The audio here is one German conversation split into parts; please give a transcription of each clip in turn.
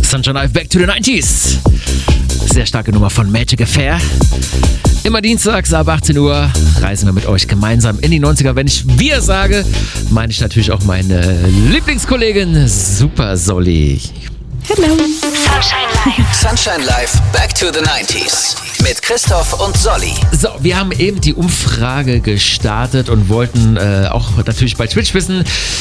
Sunshine Live, Back to the 90s. Sehr starke Nummer von Magic Affair. Immer dienstags ab 18 Uhr reisen wir mit euch gemeinsam in die 90er. Wenn ich wir sage, meine ich natürlich auch meine Lieblingskollegin Super Solly. Hello. Sunshine Live. Sunshine Live, Back to the 90s. Mit Christoph und Solly. So, wir haben eben die Umfrage gestartet und wollten auch natürlich bei Twitch wissen,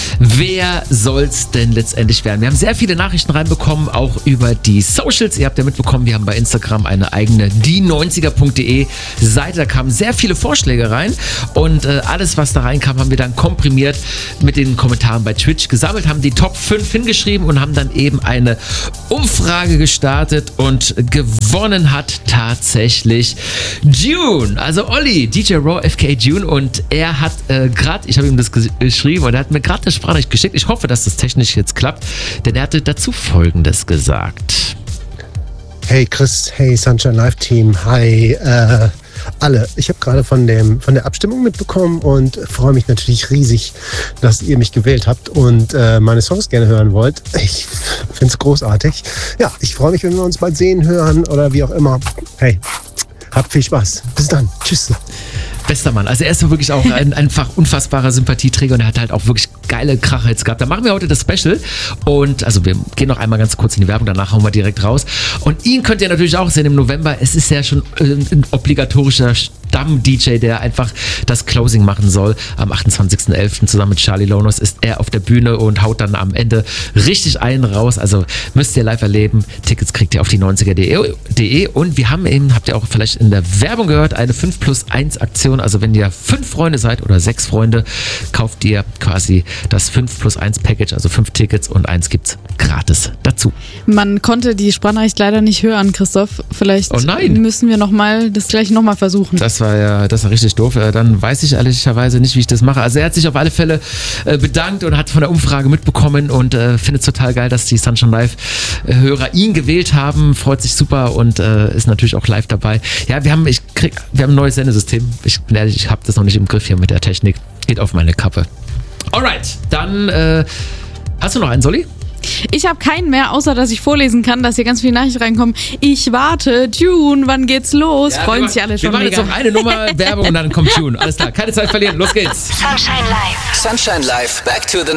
wer soll's denn letztendlich werden. Wir haben sehr viele Nachrichten reinbekommen, auch über die Socials. Ihr habt ja mitbekommen, wir haben bei Instagram eine eigene die90er.de Seite. Da kamen sehr viele Vorschläge rein und alles, was da reinkam, haben wir dann komprimiert mit den Kommentaren bei Twitch gesammelt, haben die Top 5 hingeschrieben und haben dann eben eine Umfrage gestartet und gewonnen hat tatsächlich June, also Olli, DJ Raw FK June, und er hat gerade, ich habe ihm das geschrieben und er hat mir gerade eine Sprachnachricht geschickt. Ich hoffe, dass das technisch jetzt klappt, denn er hatte dazu Folgendes gesagt. Hey Chris, hey Sunshine Live Team, hi alle. Ich habe gerade von der Abstimmung mitbekommen und freue mich natürlich riesig, dass ihr mich gewählt habt und meine Songs gerne hören wollt. Ich finde es großartig. Ja, ich freue mich, wenn wir uns bald sehen, hören oder wie auch immer. Hey, habt viel Spaß. Bis dann. Tschüss. Bester Mann. Also er ist so wirklich auch ein einfach unfassbarer Sympathieträger und er hat halt auch wirklich geile Kracher jetzt gehabt. Da machen wir heute das Special und also wir gehen noch einmal ganz kurz in die Werbung, danach hauen wir direkt raus. Und ihn könnt ihr natürlich auch sehen im November. Es ist ja schon ein obligatorischer Stamm-DJ, der einfach das Closing machen soll. Am 28.11. zusammen mit Charlie Lonos ist er auf der Bühne und haut dann am Ende richtig einen raus. Also müsst ihr live erleben. Tickets kriegt ihr auf die 90er.de und wir haben eben, habt ihr auch vielleicht in der Werbung gehört, eine 5+1 Aktion. Also wenn ihr 5 Freunde seid oder 6 Freunde, kauft ihr quasi das 5+1 Package, also 5 Tickets und 1 gibt's gratis dazu. Man konnte die Sprachnachricht leider nicht hören, Christoph. Vielleicht müssen wir das gleich nochmal versuchen. Das war richtig doof. Dann weiß ich ehrlicherweise nicht, wie ich das mache. Also er hat sich auf alle Fälle bedankt und hat von der Umfrage mitbekommen und findet es total geil, dass die Sunshine Live Hörer ihn gewählt haben. Freut sich super und ist natürlich auch live dabei. Ja, wir haben ein neues Sendesystem. Ich bin ehrlich, ich habe das noch nicht im Griff hier mit der Technik. Geht auf meine Kappe. Alright, dann hast du noch einen, Solly? Ich habe keinen mehr, außer dass ich vorlesen kann, dass hier ganz viele Nachrichten reinkommen. Ich warte, June, wann geht's los? Ja, freuen sich alle schon mega. Wir machen jetzt noch eine Nummer Werbung und dann kommt June. Alles klar, keine Zeit verlieren, los geht's. Sunshine Live. Sunshine Live, Back to the